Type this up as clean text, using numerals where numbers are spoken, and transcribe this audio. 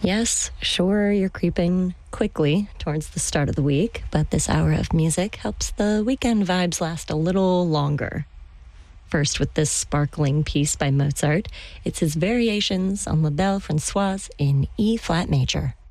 Yes, sure, you're creeping quickly towards the start of the week, but this hour of music helps the weekend vibes last a little longer. First, with this sparkling piece by Mozart, it's his variations on La Belle Françoise in E flat major.